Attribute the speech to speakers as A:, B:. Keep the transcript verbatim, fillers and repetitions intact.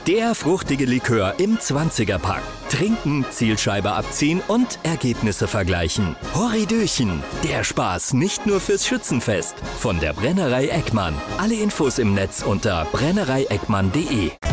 A: Der fruchtige Likör im zwanziger-Pack. Trinken, Zielscheibe abziehen und Ergebnisse vergleichen. Horridöchen, der Spaß nicht nur fürs Schützenfest. Von der Brennerei Eckmann. Alle Infos im Netz unter brennerei eckmann punkt de.